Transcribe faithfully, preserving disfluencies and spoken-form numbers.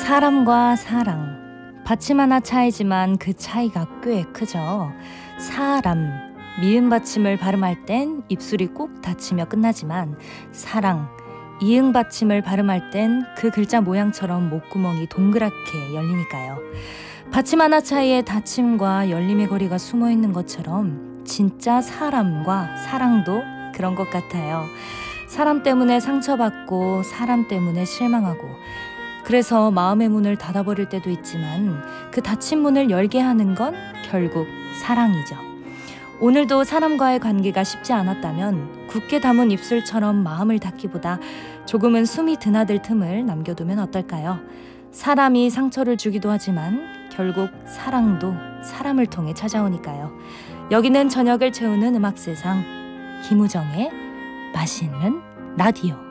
사람과 사랑. 받침 하나 차이지만 그 차이가 꽤 크죠. 사람. 미음 받침을 발음할 땐 입술이 꼭 닫히며 끝나지만 사랑. 이응 받침을 발음할 땐 그 글자 모양처럼 목구멍이 동그랗게 열리니까요. 받침 하나 차이에 닫힘과 열림의 거리가 숨어 있는 것처럼 진짜 사람과 사랑도 그런 것 같아요. 사람 때문에 상처받고 사람 때문에 실망하고 그래서 마음의 문을 닫아버릴 때도 있지만 그 닫힌 문을 열게 하는 건 결국 사랑이죠. 오늘도 사람과의 관계가 쉽지 않았다면 굳게 담은 입술처럼 마음을 닫기보다 조금은 숨이 드나들 틈을 남겨두면 어떨까요? 사람이 상처를 주기도 하지만 결국 사랑도 사람을 통해 찾아오니까요. 여기는 저녁을 채우는 음악세상 김우정의 맛있는 라디오.